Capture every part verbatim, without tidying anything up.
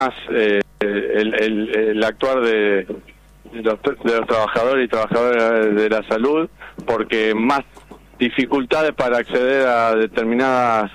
eh, el, el, el actuar de, de, los, de los trabajadores y trabajadoras de la salud, porque más dificultades para acceder a determinadas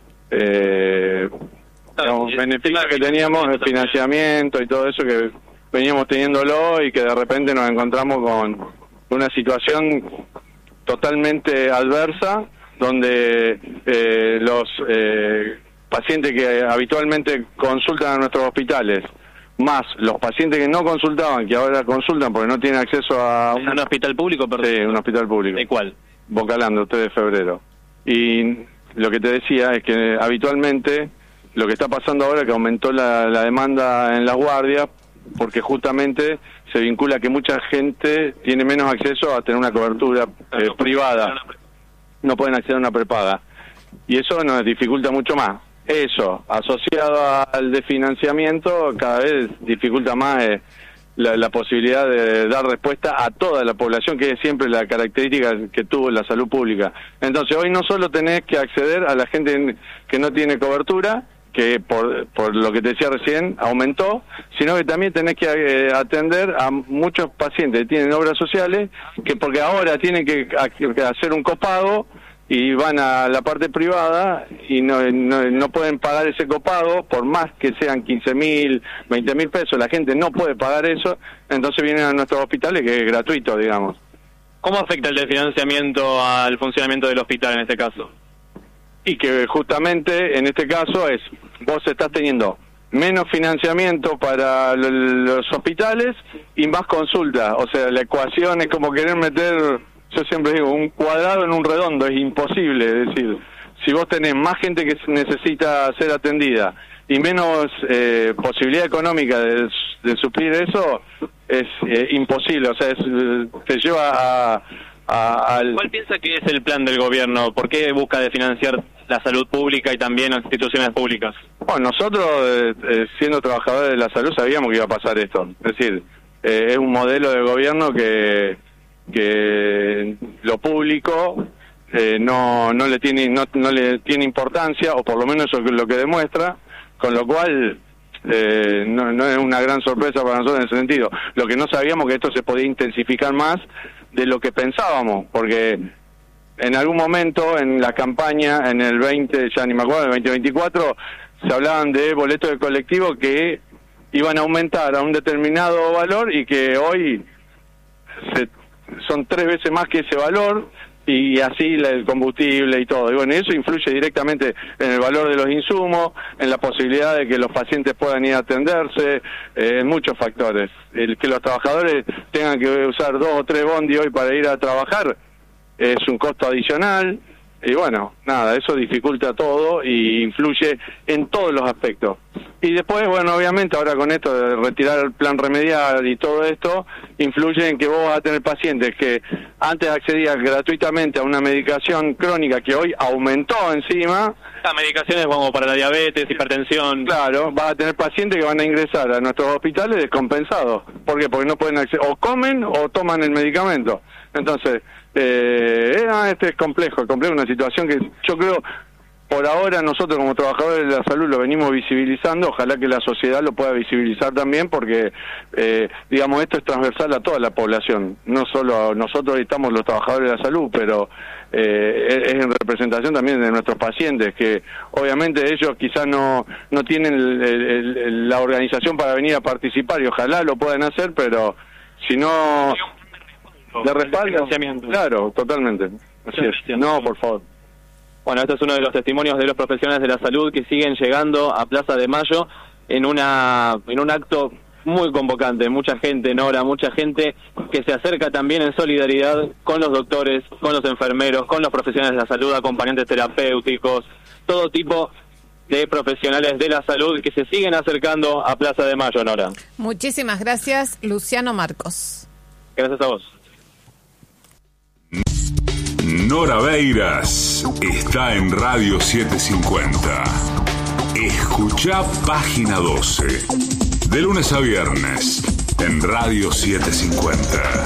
eh, digamos, beneficios que teníamos, el financiamiento y todo eso que veníamos teniéndolo, y que de repente nos encontramos con una situación totalmente adversa, donde eh, los eh, pacientes que habitualmente consultan a nuestros hospitales, más los pacientes que no consultaban, que ahora consultan porque no tienen acceso a un, ¿Un hospital público? Perdón. Sí, un hospital público. ¿De cuál? Bocalando, tres de febrero. Y lo que te decía es que habitualmente lo que está pasando ahora es que aumentó la, la demanda en las guardias, porque justamente se vincula que mucha gente tiene menos acceso a tener una cobertura eh, privada. No pueden acceder a una prepaga. Y eso nos dificulta mucho más. Eso, asociado al de financiamiento, cada vez dificulta más eh, la, la posibilidad de dar respuesta a toda la población, que es siempre la característica que tuvo la salud pública. Entonces, hoy no solo tenés que acceder a la gente que no tiene cobertura, que por, por lo que te decía recién aumentó, sino que también tenés que eh, atender a muchos pacientes que tienen obras sociales, que porque ahora tienen que, que hacer un copago y van a la parte privada y no, no, no pueden pagar ese copago, por más que sean quince mil, veinte mil pesos, la gente no puede pagar eso, entonces vienen a nuestros hospitales, que es gratuito, digamos. ¿Cómo afecta el desfinanciamiento al funcionamiento del hospital en este caso? Y que justamente en este caso es, vos estás teniendo menos financiamiento para los hospitales y más consultas, o sea, la ecuación es como querer meter, yo siempre digo, un cuadrado en un redondo, es imposible. Es decir, si vos tenés más gente que necesita ser atendida y menos eh, posibilidad económica de, de suplir eso, es eh, imposible, o sea, es, te lleva a... A, al... ¿Cuál piensa que es el plan del gobierno? ¿Por qué busca de financiar la salud pública y también las instituciones públicas? Bueno, nosotros, eh, eh, siendo trabajadores de la salud, sabíamos que iba a pasar esto. Es decir, eh, es un modelo de gobierno que, que lo público eh, no, no le tiene no, no le tiene importancia, o por lo menos eso es lo que demuestra, con lo cual... Eh, no, no es una gran sorpresa para nosotros en ese sentido. Lo que no sabíamos que esto se podía intensificar más de lo que pensábamos, porque en algún momento en la campaña, en el veinte, ya ni me acuerdo, en el veinte veinticuatro, se hablaban de boletos de colectivo que iban a aumentar a un determinado valor y que hoy se, son tres veces más que ese valor, y así el combustible y todo. Y bueno, eso influye directamente en el valor de los insumos, en la posibilidad de que los pacientes puedan ir a atenderse, eh, en muchos factores. El que los trabajadores tengan que usar dos o tres bondi hoy para ir a trabajar es un costo adicional, y bueno, nada, eso dificulta todo y influye en todos los aspectos. Y después, bueno, obviamente ahora con esto de retirar el plan remedial y todo esto, influye en que vos vas a tener pacientes que antes accedían gratuitamente a una medicación crónica que hoy aumentó encima. Las medicaciones como para la diabetes, hipertensión. Claro, vas a tener pacientes que van a ingresar a nuestros hospitales descompensados. ¿Por qué? Porque no pueden acceder, o comen o toman el medicamento. Entonces, eh, este es complejo, complejo, una situación que yo creo... Por ahora nosotros como trabajadores de la salud lo venimos visibilizando, ojalá que la sociedad lo pueda visibilizar también, porque eh, digamos, esto es transversal a toda la población, no solo nosotros estamos los trabajadores de la salud, pero eh, es en representación también de nuestros pacientes, que obviamente ellos quizás no no tienen el, el, el, la organización para venir a participar, y ojalá lo puedan hacer, pero si no... ¿De respaldo? Claro, totalmente. Así es. No, por favor. Bueno, este es uno de los testimonios de los profesionales de la salud que siguen llegando a Plaza de Mayo en una en un acto muy convocante. Mucha gente, Nora, mucha gente que se acerca también en solidaridad con los doctores, con los enfermeros, con los profesionales de la salud, acompañantes terapéuticos, todo tipo de profesionales de la salud que se siguen acercando a Plaza de Mayo, Nora. Muchísimas gracias, Luciano Marcos. Gracias a vos. Nora Beiras está en Radio setecientos cincuenta. Escuchá Página doce. De lunes a viernes en Radio setecientos cincuenta.